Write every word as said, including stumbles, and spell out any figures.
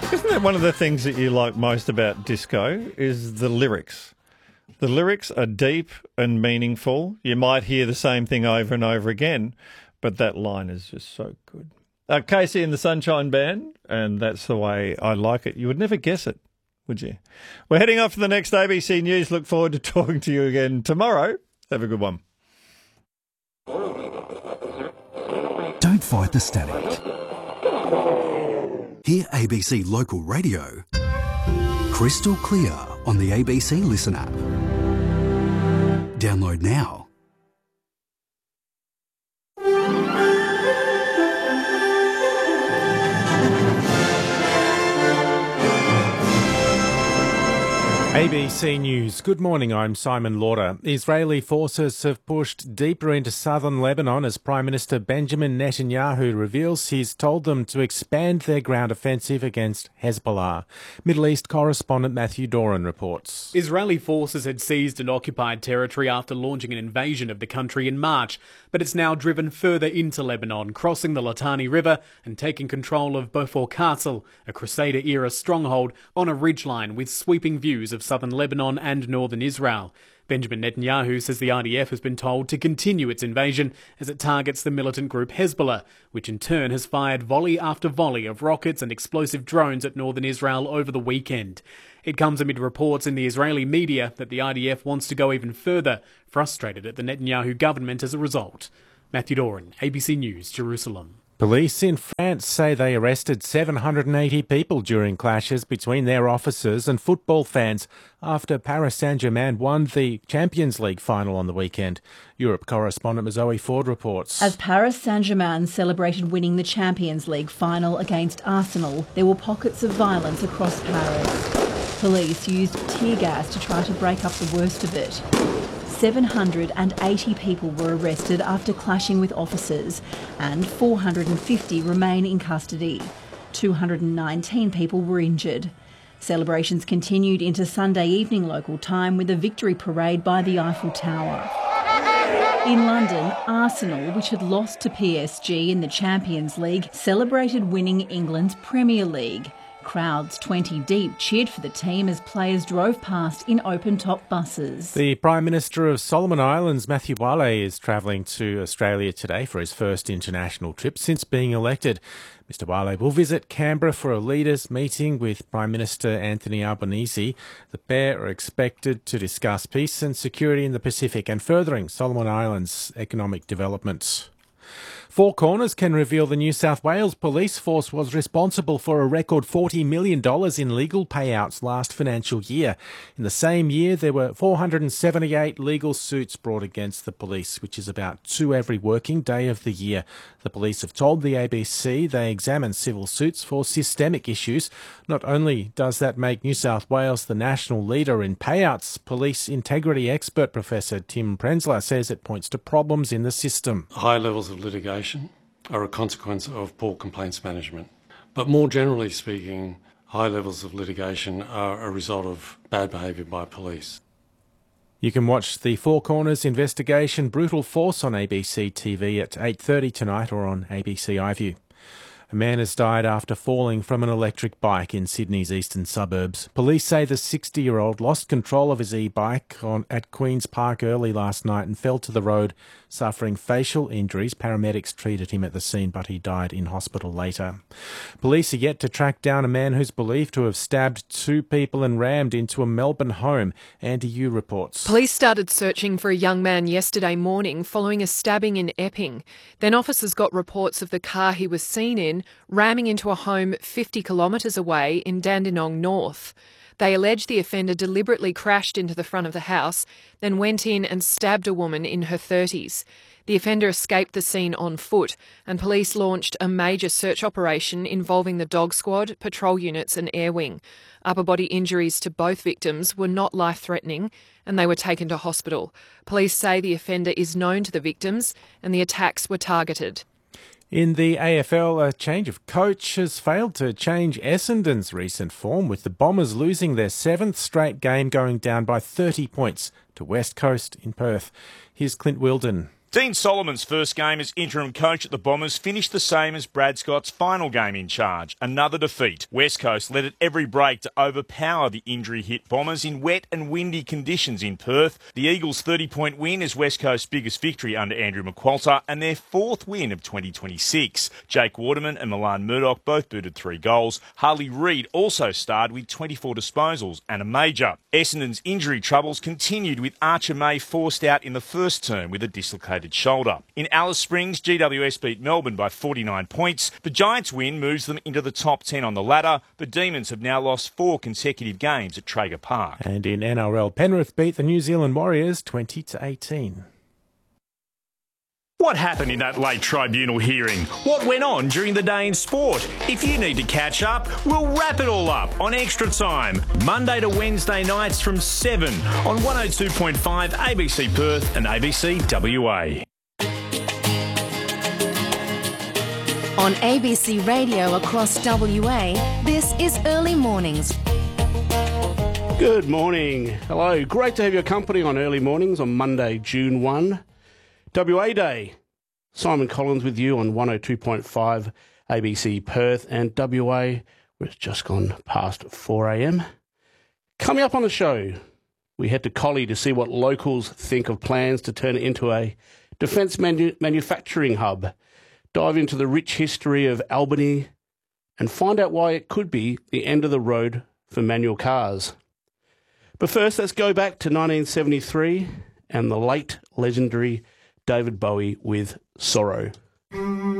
Isn't that one of the things that you like most about disco is the lyrics? The lyrics are deep and meaningful. You might hear the same thing over and over again, but that line is just so good. Uh, Casey and the Sunshine Band, and that's the way I like it. You would never guess it, would you? We're heading off to the next A B C News. Look forward to talking to you again tomorrow. Have a good one. Don't fight the static. Hear A B C Local Radio crystal clear on the A B C Listen app. Download now. A B C News. Good morning, I'm Simon Lauder. Israeli forces have pushed deeper into southern Lebanon as Prime Minister Benjamin Netanyahu reveals he's told them to expand their ground offensive against Hezbollah. Middle East correspondent Matthew Doran reports. Israeli forces had seized and occupied territory after launching an invasion of the country in March, but it's now driven further into Lebanon, crossing the Litani River and taking control of Beaufort Castle, a Crusader-era stronghold on a ridgeline with sweeping views of southern Lebanon and northern Israel. Benjamin Netanyahu says the I D F has been told to continue its invasion as it targets the militant group Hezbollah, which in turn has fired volley after volley of rockets and explosive drones at northern Israel over the weekend. It comes amid reports in the Israeli media that the I D F wants to go even further, frustrated at the Netanyahu government as a result. Matthew Doran, A B C News, Jerusalem. Police in France say they arrested seven hundred eighty people during clashes between their officers and football fans after Paris Saint-Germain won the Champions League final on the weekend. Europe correspondent Zoe Ford reports. As Paris Saint-Germain celebrated winning the Champions League final against Arsenal, there were pockets of violence across Paris. Police used tear gas to try to break up the worst of it. seven hundred eighty people were arrested after clashing with officers, and four hundred fifty remain in custody. two hundred nineteen people were injured. Celebrations continued into Sunday evening local time with a victory parade by the Eiffel Tower. In London, Arsenal, which had lost to P S G in the Champions League, celebrated winning England's Premier League. Crowds twenty deep cheered for the team as players drove past in open-top buses. The Prime Minister of Solomon Islands, Matthew Wale, is travelling to Australia today for his first international trip since being elected. Mister Wale will visit Canberra for a leaders' meeting with Prime Minister Anthony Albanese. The pair are expected to discuss peace and security in the Pacific and furthering Solomon Islands' economic development. Four Corners can reveal the New South Wales Police Force was responsible for a record forty million dollars in legal payouts last financial year. In the same year, there were four hundred seventy-eight legal suits brought against the police, which is about two every working day of the year. The police have told the A B C they examine civil suits for systemic issues. Not only does that make New South Wales the national leader in payouts, police integrity expert Professor Tim Prenzler says it points to problems in the system. High levels of litigation are a consequence of poor complaints management. But more generally speaking, high levels of litigation are a result of bad behaviour by police. You can watch the Four Corners investigation Brutal Force on A B C T V at eight thirty tonight or on A B C iView. A man has died after falling from an electric bike in Sydney's eastern suburbs. Police say the sixty-year-old lost control of his e-bike on, at Queen's Park early last night and fell to the road, suffering facial injuries. Paramedics treated him at the scene, but he died in hospital later. Police are yet to track down a man who's believed to have stabbed two people and rammed into a Melbourne home. Andy Yu reports. Police started searching for a young man yesterday morning following a stabbing in Epping. Then officers got reports of the car he was seen in ramming into a home fifty kilometres away in Dandenong North. They allege the offender deliberately crashed into the front of the house, then went in and stabbed a woman in her thirties. The offender escaped the scene on foot, and police launched a major search operation involving the dog squad, patrol units and air wing. Upper body injuries to both victims were not life-threatening, and they were taken to hospital. Police say the offender is known to the victims and the attacks were targeted. In the A F L, a change of coach has failed to change Essendon's recent form, with the Bombers losing their seventh straight game, going down by thirty points to West Coast in Perth. Here's Clint Wilden. Dean Solomon's first game as interim coach at the Bombers finished the same as Brad Scott's final game in charge, another defeat. West Coast led at every break to overpower the injury-hit Bombers in wet and windy conditions in Perth. The Eagles' thirty-point win is West Coast's biggest victory under Andrew McQualter and their fourth win of twenty twenty-six. Jake Waterman and Milan Murdoch both booted three goals. Harley Reid also starred with twenty-four disposals and a major. Essendon's injury troubles continued with Archer May forced out in the first term with a dislocated shoulder. In Alice Springs, G W S beat Melbourne by forty-nine points. The Giants' win moves them into the top ten on the ladder. The Demons have now lost four consecutive games at Traeger Park. And in N R L, Penrith beat the New Zealand Warriors twenty to eighteen. What happened in that late tribunal hearing? What went on during the day in sport? If you need to catch up, we'll wrap it all up on Extra Time, Monday to Wednesday nights from seven on one oh two point five A B C Perth and A B C W A. On A B C Radio across W A, this is Early Mornings. Good morning. Hello. Great to have your company on Early Mornings on Monday, June first. W A Day. Simon Collins with you on one oh two point five A B C Perth and W A, where it's just gone past four a m. Coming up on the show, we head to Collie to see what locals think of plans to turn it into a defence manu- manufacturing hub, dive into the rich history of Albany and find out why it could be the end of the road for manual cars. But first, let's go back to nineteen seventy-three and the late legendary David Bowie with Sorrow.